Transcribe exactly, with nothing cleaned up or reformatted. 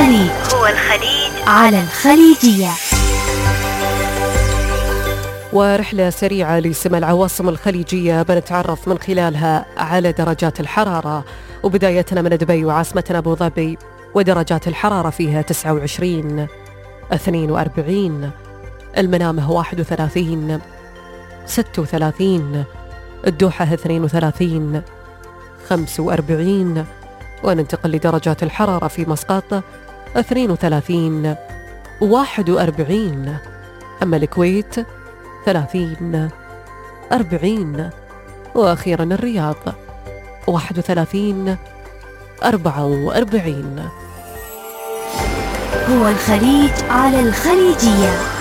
الخليج هو الخليج على الخليجية. ورحلة سريعة لسمع العواصم الخليجية بنتعرف من خلالها على درجات الحرارة، وبدايتنا من دبي وعاصمتنا أبو ظبي، ودرجات الحرارة فيها تسعة وعشرين، اثنين وأربعين، المنامة واحد وثلاثين، ستة وثلاثين، الدوحة اثنين وثلاثين، خمسة وأربعين، وننتقل لدرجات الحرارة في مسقط اثنين وثلاثين، واحد وأربعين، أما الكويت ثلاثين، أربعين، وأخيرا الرياض واحد وثلاثين، أربعة وأربعين. هو الخليج على الخليجية.